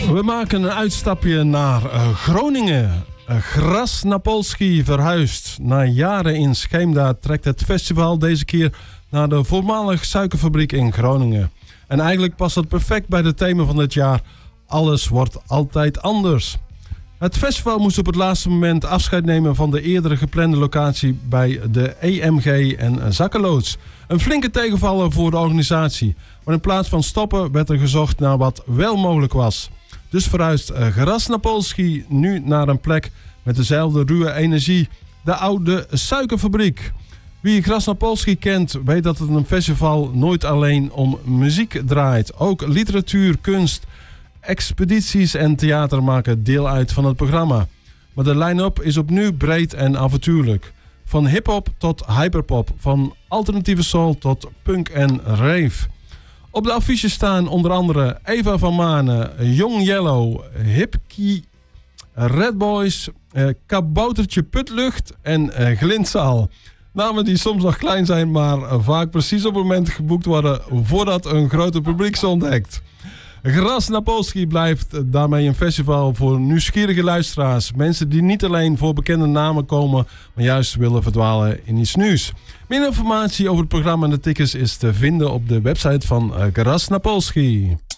We maken een uitstapje naar Groningen. Gras na Polski verhuist. Na jaren in Scheemda trekt het festival deze keer naar de voormalige suikerfabriek in Groningen. En eigenlijk past dat perfect bij het thema van dit jaar. Alles wordt altijd anders. Het festival moest op het laatste moment afscheid nemen van de eerdere geplande locatie bij de EMG en Zakkenloods. Een flinke tegenvaller voor de organisatie. Maar in plaats van stoppen werd er gezocht naar wat wel mogelijk was. Dus verhuist Gras na Polski nu naar een plek met dezelfde ruwe energie. De oude suikerfabriek. Wie Gras na Polski kent, weet dat het een festival nooit alleen om muziek draait. Ook literatuur, kunst, expedities en theater maken deel uit van het programma. Maar de line-up is opnieuw breed en avontuurlijk. Van hip-hop tot hyperpop, van alternatieve soul tot punk en rave. Op de affiches staan onder andere Eva van Manen, Young Yellow, Hipkie, Red Boys, Kaboutertje Putlucht en Glintzaal. Namen die soms nog klein zijn, maar vaak precies op het moment geboekt worden voordat een groter publiek ze ontdekt. Gras na Polski blijft daarmee een festival voor nieuwsgierige luisteraars. Mensen die niet alleen voor bekende namen komen, maar juist willen verdwalen in iets nieuws. Meer informatie over het programma en de tickets is te vinden op de website van Gras na Polski.